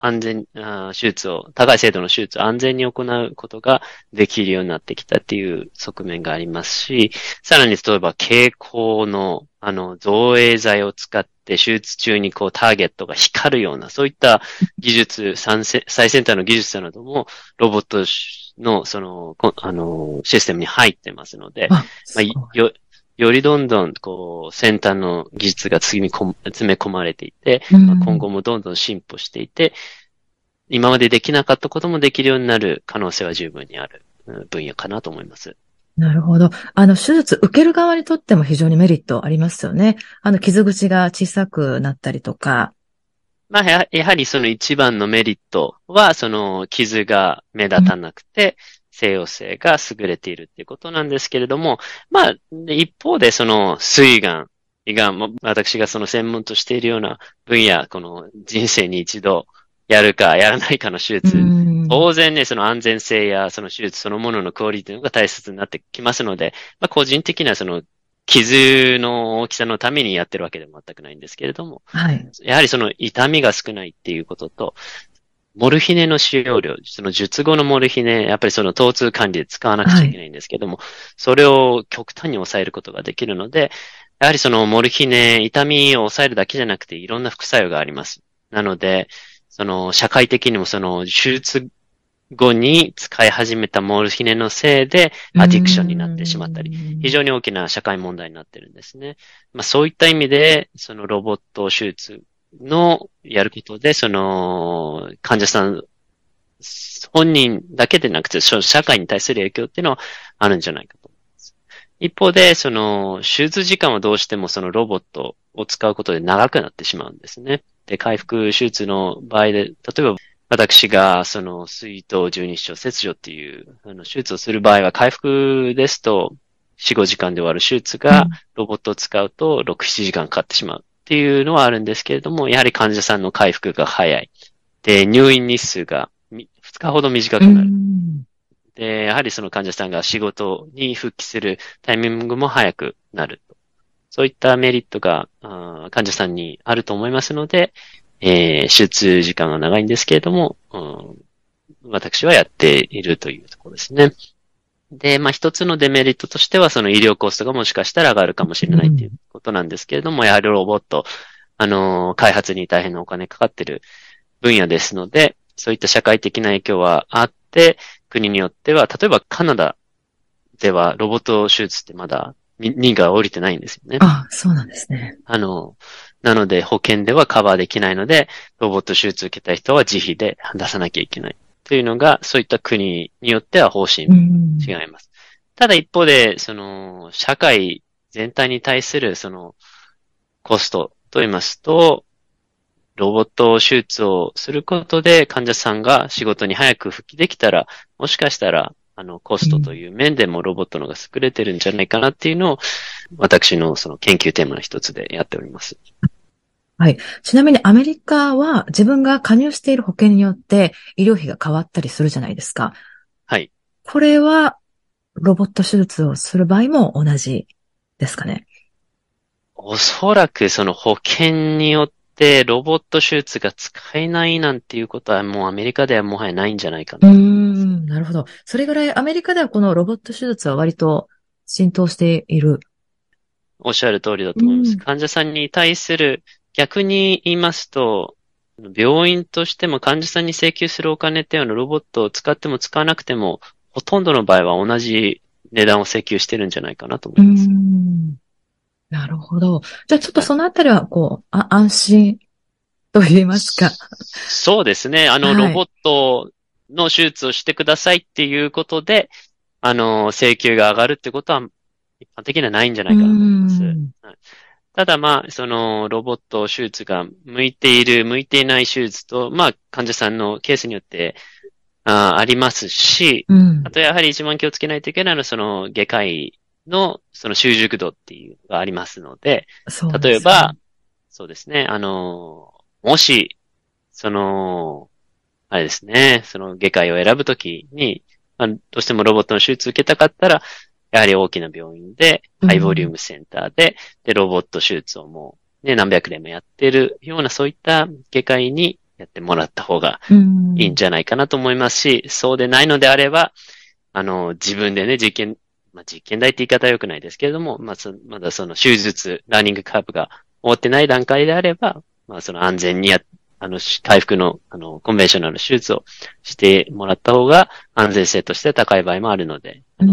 高い精度の手術を安全に行うことができるようになってきたっていう側面がありますし、さらに例えば蛍光の、造影剤を使って手術中にターゲットが光るような、そういった技術、最先端の技術なども、ロボットの、システムに入ってますので、よりどんどん、先端の技術が詰め込まれていて、今後もどんどん進歩していて、今までできなかったこともできるようになる可能性は十分にある分野かなと思います。 なるほど。手術受ける側にとっても非常にメリットありますよね。傷口が小さくなったりとか。 やはりその一番のメリットは、傷が目立たなくて、静養性が優れているっていうことなんですけれども、一方で膵がん、胃がんも、私が専門としているような分野、この人生に一度やるかやらないかの手術、当然ね、安全性や手術そのもののクオリティが大切になってきますので、個人的な傷の大きさのためにやってるわけでも全くないんですけれども、 はい。 やはり痛みが少ないっていうことと、モルヒネの使用量、術後のモルヒネ、やっぱり疼痛管理で使わなくちゃいけないんですけども、それを極端に抑えることができるので、やはりモルヒネ、痛みを抑えるだけじゃなくていろんな副作用があります。なので、社会的にも手術後に使い始めたモルヒネのせいでアディクションになってしまったり、非常に大きな社会問題になってるんですね。そういった意味で、ロボット手術のやることで、患者さん本人だけでなくて、社会に対する影響っていうのはあるんじゃないかと思います。一方で、手術時間はどうしてもロボットを使うことで長くなってしまうんですね。で、回復手術の場合で、例えば私が膵頭十二指腸切除っていう手術をする場合は回復ですと4、5時間で終わる手術がロボットを使うと6、7時間かかってしまうっていうのはあるんですけれども、やはり患者さんの回復が早い。で、入院日数が2日ほど短くなる。で、やはり患者さんが仕事に復帰するタイミングも早くなる。そういったメリットが患者さんにあると思いますので、手術時間が長いんですけれども、私はやっているというところですね。で、一つのデメリットとしては、医療コストがもしかしたら上がるかもしれないということなんですけれども、やはりロボット、開発に大変なお金かかっている分野ですので、そういった社会的な影響はあって、国によっては、例えばカナダではロボット手術ってまだ認が降りてないんですよね。 そうなんですね。 なので保険ではカバーできないので、ロボット手術を受けた人は自費で出さなきゃいけない。というのが、そういった国によっては方針違います。ただ一方で、社会全体に対するコストと言いますと、ロボット手術をすることで患者さんが仕事に早く復帰できたら、もしかしたら、コストという面でもロボットの方が優れてるんじゃないかなっていうのを、私の研究テーマの一つでやっております。 はい。ちなみにアメリカは自分が加入している保険によって医療費が変わったりするじゃないですか。 はい。 これはロボット手術をする場合も同じですかね。 おそらく保険によってロボット手術が使えないなんていうことはもうアメリカではもはやないんじゃないかな。 なるほど。それぐらいアメリカではこのロボット手術は割と浸透している。 おっしゃる通りだと思います。患者さんに対する、逆に言いますと、病院としても患者さんに請求するお金っていうのはロボットを使っても使わなくても、ほとんどの場合は同じ値段を請求してるんじゃないかなと思います。 なるほど。じゃあちょっとそのあたりは、安心と言いますか。 そうですね。ロボットの手術をしてくださいっていうことで、請求が上がるってことは、一般的にはないんじゃないかなと思います。ただロボット手術が向いている、向いていない手術と、患者さんのケースによってありますし、あとやはり一番気をつけないといけないのは、外科医の習熟度っていうのがありますので、例えば、そうですね、もし、あれですね、外科医を選ぶときに、どうしてもロボットの手術を受けたかったら、やはり大きな病院で、ハイボリュームセンターで、ロボット手術をもう、ね、何百年もやってるような、そういった外科医にやってもらった方がうん。 いいんじゃないかなと思いますし、そうでないのであれば、自分でね、実験台って言い方は良くないですけれども、まだその手術、ラーニングカーブが終わってない段階であれば、その安全に回復の、コンベンショナルの手術をしてもらった方が安全性として高い場合もあるので、 うん。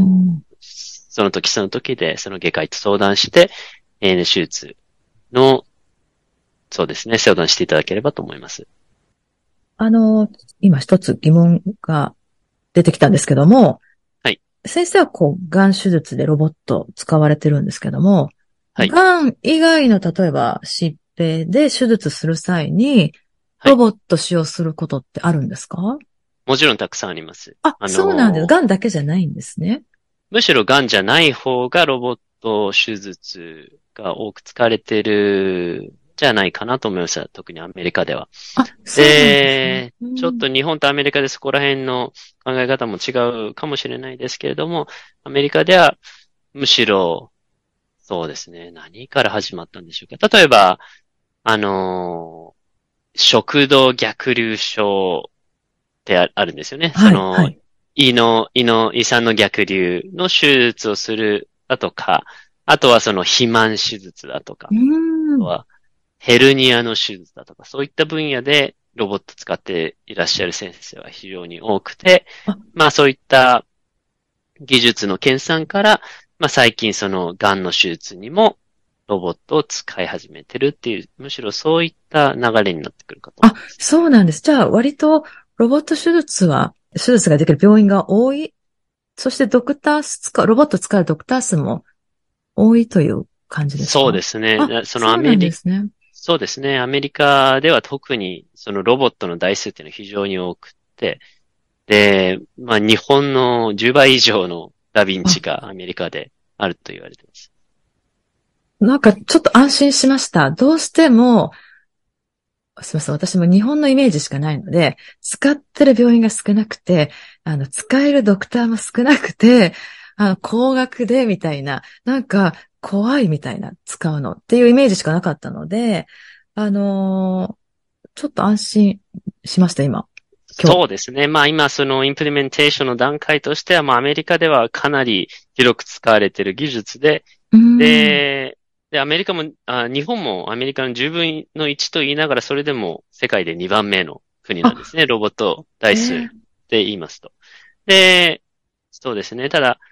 その時その時で、その外科医と相談して、手術の、そうですね、相談していただければと思います。 あの、今一つ疑問が出てきたんですけども、 はい。 先生はがん手術でロボット使われてるんですけども、 はい。 がん以外の例えば疾病で手術する際に、 はい。 ロボット使用することってあるんですか？ もちろんたくさんあります。 あ、そうなんです。がんだけじゃないんですね。 むしろ癌じゃない方がロボット手術が多く使われてるじゃないかなと思います。特にアメリカでは。 あ、そうなんですね。 で、ちょっうん。 と日本とアメリカでそこら辺の考え方も違うかもしれないですけれども、アメリカではむしろ、そうですね、何から始まったんでしょうか。例えば、あの食道逆流症ってあるんですよね。 はい、はい。 胃酸の逆流の手術をするだとか、あとはその肥満手術だとか、 うーん。 あとはヘルニアの手術だとか、そういった分野でロボット使っていらっしゃる先生は非常に多くて、 あ、 そういった技術の研鑽から、最近その癌の手術にもロボットを使い始めてるっていう、むしろそういった流れになってくるかと思あ、 います。 そうなんです。じゃあ、割とロボット手術ができる病院が多い。そしてロボット使うドクター数も多いという感じですそうでか？ すね。 あ、そうなんですね。 そうですね。アメリカでは特にそのロボットの台数っていうのは非常に多くて、で、日本の10倍以上のダヴィンあ、 チがアメリカであると言われています。 なんかちょっと安心しました。どうしても、すみません。私も日本のイメージしかないので、使ってる病院が少なくて、使えるドクターも少なくて、高額でみたいな、なんか怖いみたいな使うのっていうイメージしかなかったので、あのーちょっと安心しました、今日。 そうですね。今そのインプリメンテーションの段階としては、アメリカではかなり広く使われている技術で、 うーん。 で、アメリカも、日本もアメリカの10分の1と言いながら、それでも世界で2番目の国なんですあ、 ね。ロボット台数ええ、 で言いますと。で、そうですね。ただ、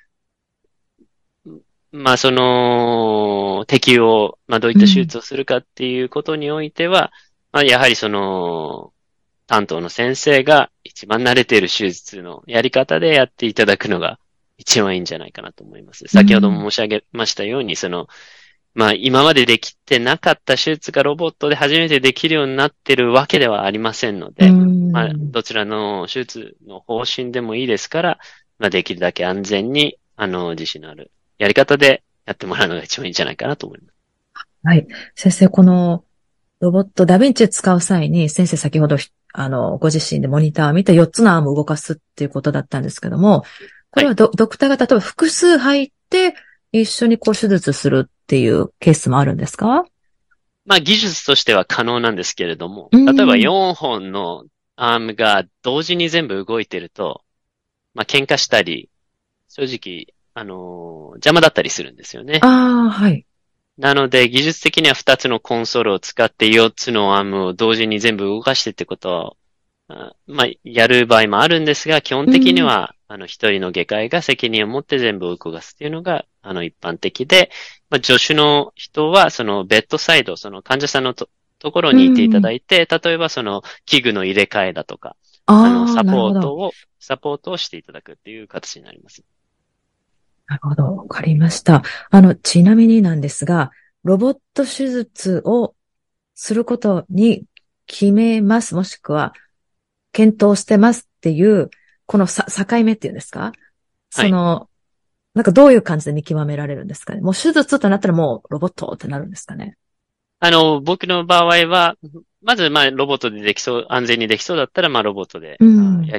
その、適用、どういった手うん。 術をするかっていうことにおいては、やはりその、担当の先生が一番慣れている手術のやり方でやっていただくのが一番いいんじゃないかなと思います。先ほどもうん。 申し上げましたように、今までできてなかった手術がロボットで初めてできるようになっているわけではありませんのうで、 ん。 どちらの手術の方針でもいいですから、できるだけ安全に、自信のあるやり方でやってもらうのが一番いいんじゃないかなと思います。 はい。先生、このロボットダヴィンチ使う際に、先生先ほど、ご自身でモニターを見て4つのアームを動かすっていうことだったんですけども、こはい。 れはドクターが例えば複数入って一緒に手術するっていうケースもあるんですか？ 技術としては可能なんですけれども、 う例えばん。 4本のアームが同時に全部動いてると、喧嘩したり、正直、邪魔だったりするんですよね。 ああ、はい。 なので、技術的には2つのコンソールを使って4つのアームを同時に全部動かしてってことを、やる場合もあるんですが、基本うん。 的には、一人の外科医が責任を持って全部動かすっていうのが、一般的で、助手の人は、その、ベッドサイド、その患者さんのところうにいていただん。 いて、例えばその、器具の入れ替えだとか、 ああ、なるほど。 サポートをしていただくっていう形になります。 なるほど。わかりました。ちなみになんですが、ロボット手術をすることに決めます。もしくは、検討してますっていう、この境目っていうんですか？ はい。 なんかどういう感じで見極められるんですかね？もう手術となったらもうロボットってなるんですかね？ 僕の場合は、まず、ロボットでできそう、安全にできそうだったら、ロボットで、 うん。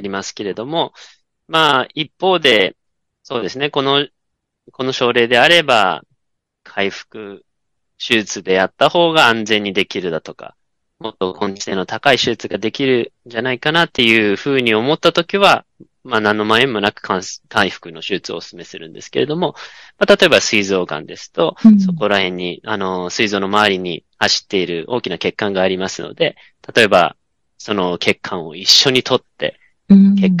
やりますけれども、一方で、そうですね、この症例であれば、回復手術でやった方が安全にできるだとか、 もっと根治性の高い手術ができるんじゃないかなっていうふうに思ったときは、まあ何の迷いもなく回復の手術をお勧めするんですけれども、まあ、例えば膵臓癌ですと、 うん。 そこら辺に、膵臓の周りに走っている大きな血管がありますので、例えば、その血管を一緒に取って、 うん。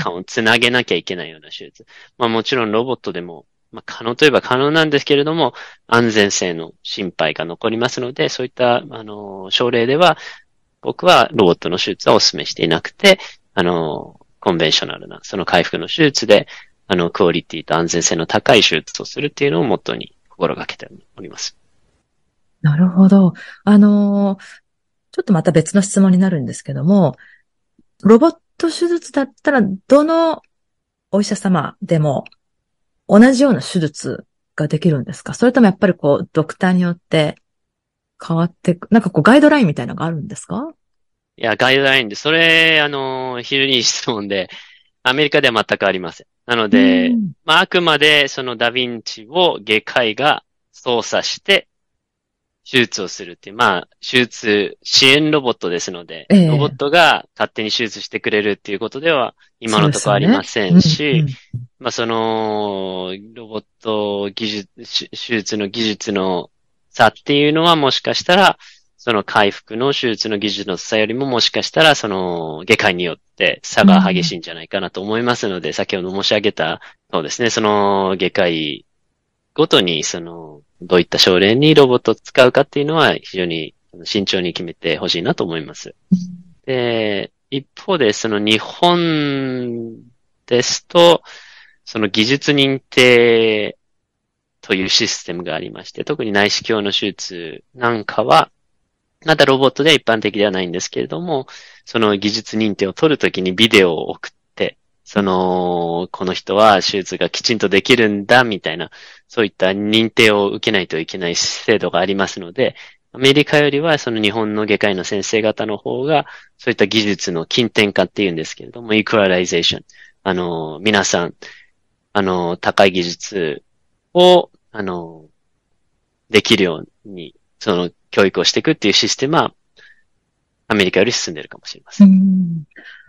血管をつなげなきゃいけないような手術。まあもちろんロボットでも、まあ可能といえば可能なんですけれども、安全性の心配が残りますので、そういった、症例では、僕はロボットの手術はお勧めしていなくて、コンベンショナルな、その回復の手術で、クオリティと安全性の高い手術をするっていうのをモットーに心がけております。 なるほど。ちょっとまた別の質問になるんですけども、ロボット手術だったら、どのお医者様でも同じような手術ができるんですか？それともやっぱりこう、ドクターによって変わってく、なんかこう、ガイドラインみたいなのがあるんですか？ いや、ガイドラインで、それ、非常にいい質問で、アメリカでは全くありません。なのうで、 ん。 まあ、あくまでそのダヴィンチを外科医が操作して手術をするっていう、まあ、手術支援ロボットですので、 ええ、 ロボットが勝手に手術してくれるっていうことでは今そうのところありまですよね。 せうん、うんし、 ん。 まあ、その、ロボット技術、手術の技術の差っていうのはもしかしたら、その回復の手術の技術の差よりももしかしたら、その外科医によって差が激しいんじゃないかなと思いますので、先ほど申し上げた、そうですね、その外科医ごとに、どういった症例にロボットを使うかっていうのは非常に慎重に決めてほしいなと思います。で、一方で、その日本ですと、その技術認定というシステムがありまして、特に内視鏡の手術なんかは、まだロボットでは一般的ではないんですけれども、その技術認定を取るときにビデオを送って、この人は手術がきちんとできるんだ、みたいな、そういった認定を受けないといけない制度がありますので、アメリカよりはその日本の外科医の先生方の方が、そういった技術の近典化っていうんですけれども、イクラライゼーション。皆さん、高い技術を、できるように、その教育をしていくっていうシステムは、アメリカより進んでいるかもしれませうん。 ん。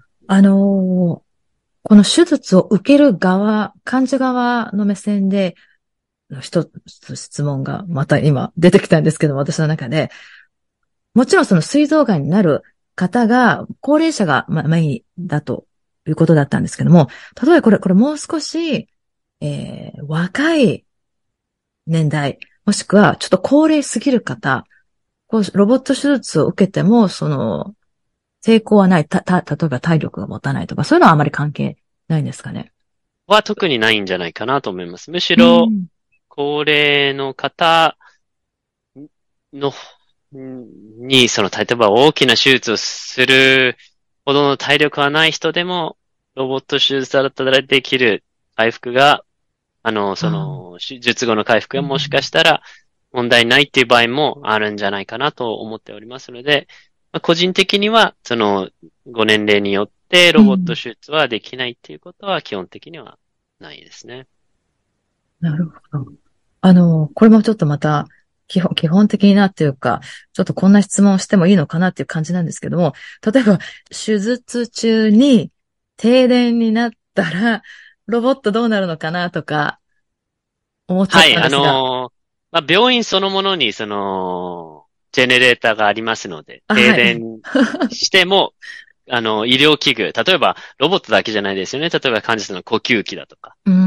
この手術を受ける側、患者側の目線で、一つ質問がまた今出てきたんですけども、私の中で、もちろんその膵臓癌になる方が、高齢者がメインだということだったんですけども、例えばこれもう少し、若い年代、もしくはちょっと高齢すぎる方、こうロボット手術を受けても、抵抗はない、例えば体力が持たないとか、そういうのはあまり関係ないんですかね。 は特にないんじゃないかなと思います。むしろ、 うん。 高齢の方の、に、例えば大きな手術をするほどの体力はない人でも、ロボット手術だったらできる回復が、 ああ。 手術後の回復うがもしかしん。 たら問題ないっていう場合もあるんじゃないかなと思っておりますので、まあ個人的には、ご年齢によってロボットうん。 手術はできないっていうことは基本的にはないですね。 なるほど。これもちょっとまた、基本的なっていうか、ちょっとこんな質問をしてもいいのかなっていう感じなんですけども、例えば、手術中に停電になったら、ロボットどうなるのかなとか、思っちゃっはい、 たんですが。 まあ、病院そのものに、ジェネレーターがありますので、 あ、はい。 停電しても、医療器具、例えば、ロボットだけじゃないですよね。例えば、患者さんの呼吸器だとか、 うん。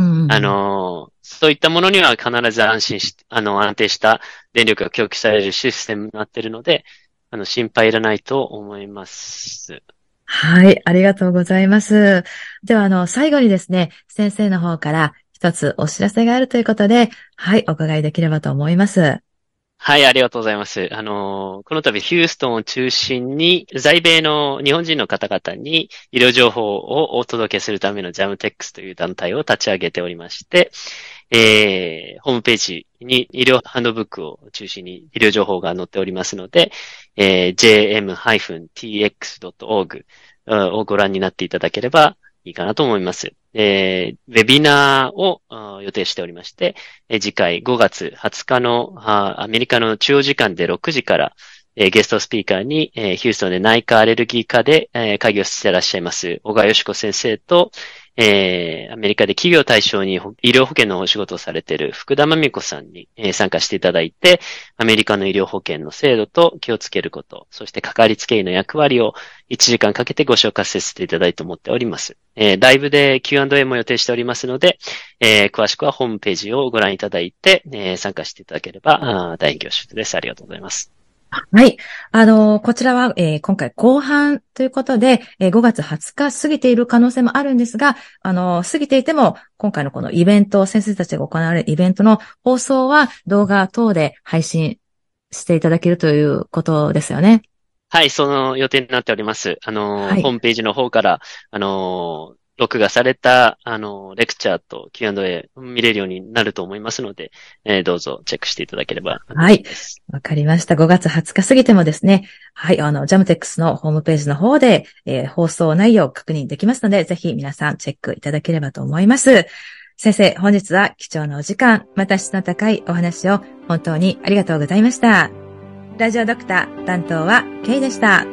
そういったものには必ず安心し、安定した電力が供給されるシステムになっているので、心配いらないと思います。 はい、ありがとうございます。では、最後にですね、先生の方から一つお知らせがあるということで、はい、お伺いできればと思います。 はい、ありがとうございます。この度ヒューストンを中心に、在米の日本人の方々に医療情報をお届けするためのジャムテックスという団体を立ち上げておりまして、ホームページに医療ハンドブックを中心に医療情報が載っておりますので、jm-tx.org をご覧になっていただければいいかなと思います。ウェビナーを予定しておりまして、次回5月20日のアメリカの中央時間で6時からゲストスピーカーに、ヒューストンで内科アレルギー科で、会議をしていらっしゃいます、小川義子先生と、アメリカで企業対象に医療保険のお仕事をされている福田真美子さんに、参加していただいて、アメリカの医療保険の制度と気をつけること、そしてかかりつけ医の役割を1時間かけてご紹介させていただいてと思っております。ライブで Q&A も予定しておりますので、詳しくはホームページをご覧いただいて、参加していただければ大変恐縮です。ありがとうございます。 はい。こちらは、今回後半ということで、5月20日過ぎている可能性もあるんですが、過ぎていても、今回のこのイベント、先生たちが行われるイベントの放送は動画等で配信していただけるということですよね。 はい、その予定になっております。 はい、 ホームページの方から、録画された、レクチャーと Q&A 見れるようになると思いますので、どうぞチェックしていただければ。 はい。わかりました。5月20日過ぎてもですね、はい、ジャムテックスのホームページの方で、放送内容を確認できますので、ぜひ皆さんチェックいただければと思います。先生、本日は貴重なお時間、また質の高いお話を本当にありがとうございました。ラジオドクター担当はケイでした。